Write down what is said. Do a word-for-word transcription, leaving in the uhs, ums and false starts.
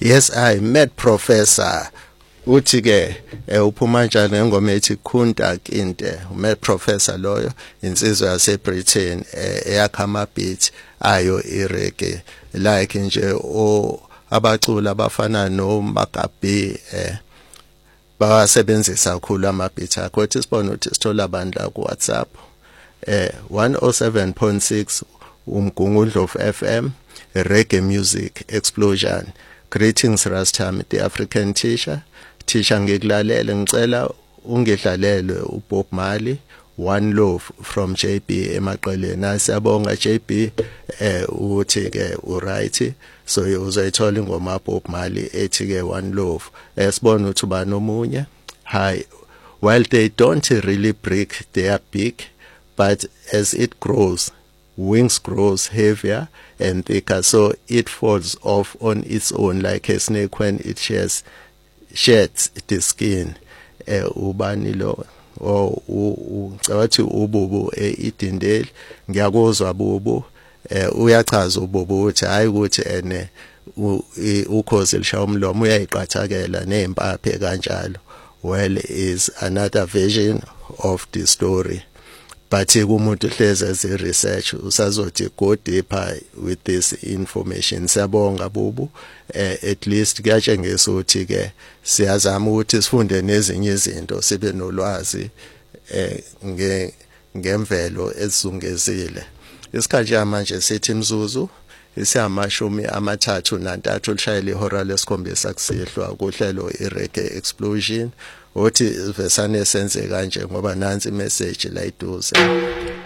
Yes, I met Professor uthi ke uphuma njani ngengoma ethi Khunta Kinte. Met Professor loyo insizwa yase Britain eyakha ama beats ayo ireggae like nje o abaculi abafana no Magabi eh basebenzisa kakhulu ama beats akho. Ethi sibone ukuthi sithola abantu la ku WhatsApp eh one oh seven point six umgungundlovu F M reggae music explosion. Greetings Rastam, the African teacher. Teacher ngikulalele ngicela ungidlalele uBob Marley One Love from J B emaqeleni. Siyabonga J B eh uthi ke uright, so uzoyithola ingoma Bob Marley ethi ke One Love. Esibona ukuthi uba nomunye. Hi, while they don't really break, they are big, but as it grows, wings grows heavier and thicker, so it falls off on its own like a snake when it sheds sheds the skin. Eh ubani lo o ucathi ububu eidindeli ngiyakuzwa bubu eh uyachaza ububu uthi hayi ukuthi ene ukhozi lishaya umlomo uyayiqathakela nezempaphe kanjalo. Well, is another version of the story. But kumuntu hleze as a research usazothi go deeper with this information. Siyabonga bubu eh, at least kuyatshengisa ukuthi ke siyazama ukuthi sifunde nezinye izinto sibe nolwazi eh nge ngemvelo ezungezile. Isikhathi manje sithi imzuzu isihamashumi amathathu nantathu lishayile ihora lesikhombisa kusihlwa kuhlelo ireggae explosion. Uthi vesane senze kanje ngoba nansi message la iduze.